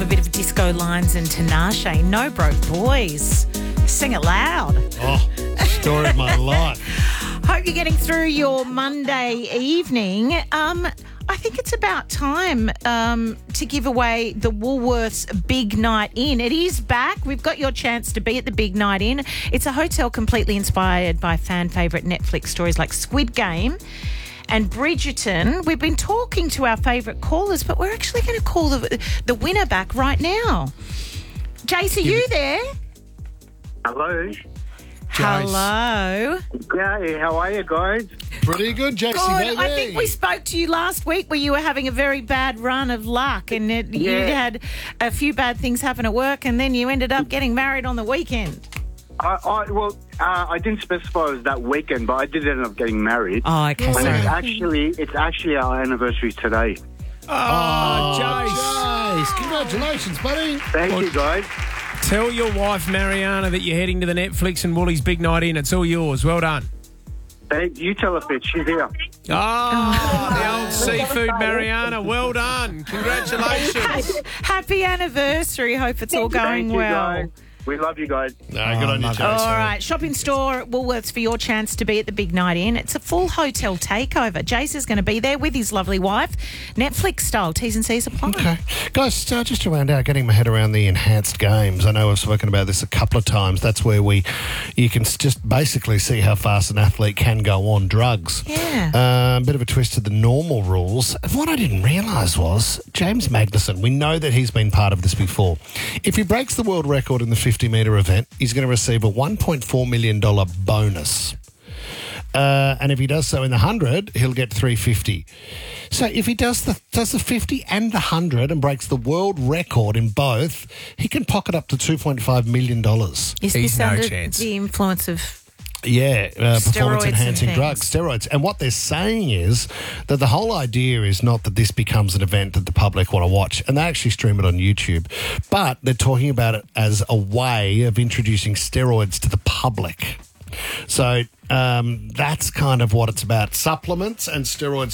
love a bit of Disco Lines and Tinashe. No Broke Boys. Sing it loud. Oh, story of my life. Hope you're getting through your Monday evening. I think it's about time to give away the Woolworths Big Night In. It is back. We've got your chance to be at the Big Night In. It's a hotel completely inspired by fan favourite Netflix stories like Squid Game and Bridgerton. We've been talking to our favourite callers, but we're actually going to call the winner back right now. Jace, are you there? Hello. Hello. Yeah, how are you guys? Pretty good, Jackson. Good. I think we spoke to you last week where you were having a very bad run of luck and you had a few bad things happen at work and then you ended up getting married on the weekend. I didn't specify it was that weekend, but I did end up getting married. Oh, okay. And Sorry. it's actually our anniversary today. Oh, Jace. Congratulations, buddy. Thank you, guys. Tell your wife, Mariana, that you're heading to the Netflix and Woolies Big Night In. It's all yours. Well done. You tell her, Fitz. She's here. Oh, the old seafood, Mariana. Well done. Congratulations. Happy anniversary. Hope it's all going Thank you, well. guys. We love you guys. No, good on you, Jace. All right, shopping store at Woolworths for your chance to be at the Big Night In. It's a full hotel takeover. Jace is going to be there with his lovely wife, Netflix style. T's and C's apply. Okay. Guys, just around out, getting my head around the enhanced games. I know I've spoken about this a couple of times. That's where you can just basically see how fast an athlete can go on drugs. Yeah. Bit of a twist to the normal rules. What I didn't realise was James Magnussen, we know that he's been part of this before. If he breaks the world record in the 50-metre event, he's going to receive a $1.4 million bonus. And if he does so in the 100, he'll get $350. So if he does the 50 and the 100 and breaks the world record in both, he can pocket up to $2.5 million. Is He's this no under chance. the influence of... Performance-enhancing and drugs, steroids. And what they're saying is that the whole idea is not that this becomes an event that the public want to watch, and they actually stream it on YouTube, but they're talking about it as a way of introducing steroids to the public. So that's kind of what it's about. Supplements and steroids